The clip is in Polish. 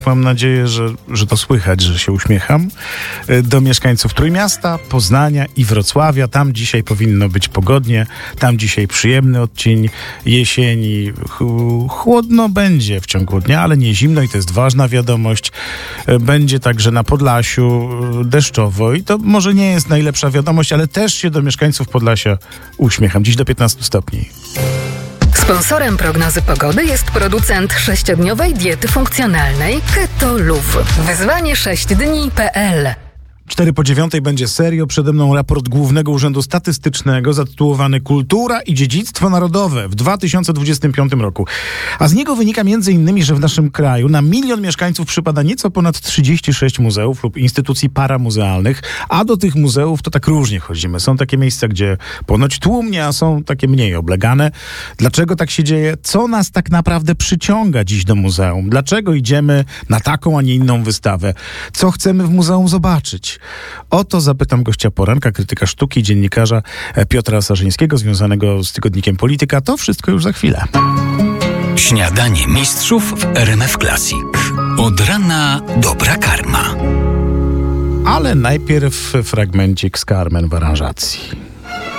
Mam nadzieję, że to słychać, że się uśmiecham. Do mieszkańców Trójmiasta, Poznania i Wrocławia. Tam dzisiaj powinno być pogodnie. Tam dzisiaj przyjemny odcień jesieni. Chłodno będzie w ciągu dnia, ale nie zimno i to jest ważna wiadomość. Będzie także na Podlasiu deszczowo i to może nie jest najlepsza wiadomość, ale też się do mieszkańców Podlasia uśmiecham. Dziś do 15 stopni. Sponsorem prognozy pogody jest producent 6-dniowej diety funkcjonalnej Keto Luv. Wyzwanie 6dni.pl. 8:45 będzie serio. Przede mną raport Głównego Urzędu Statystycznego zatytułowany Kultura i Dziedzictwo Narodowe w 2025 roku. A z niego wynika m.in., że w naszym kraju na 1 milion mieszkańców przypada nieco ponad 36 muzeów lub instytucji paramuzealnych, a do tych muzeów to tak różnie chodzimy. Są takie miejsca, gdzie ponoć tłumnie, a są takie mniej oblegane. Dlaczego tak się dzieje? Co nas tak naprawdę przyciąga dziś do muzeum? Dlaczego idziemy na taką, a nie inną wystawę? Co chcemy w muzeum zobaczyć? O to zapytam gościa poranka, krytyka sztuki, dziennikarza Piotra Sarzyńskiego, związanego z tygodnikiem Polityka. To wszystko już za chwilę. Śniadanie mistrzów w RMF Classic. Od rana dobra karma. Ale najpierw fragmencik z Carmen w aranżacji.